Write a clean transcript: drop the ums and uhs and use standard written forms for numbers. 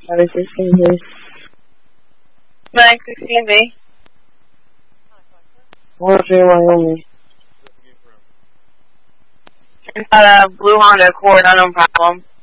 I was just in here. 916B. Walter, Wyoming. It's got a blue Honda Accord, no problem.